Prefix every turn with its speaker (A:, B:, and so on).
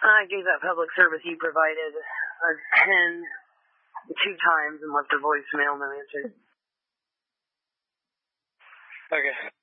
A: I gave that public service you provided a 10 2 times and left a voicemail, no answer.
B: Okay.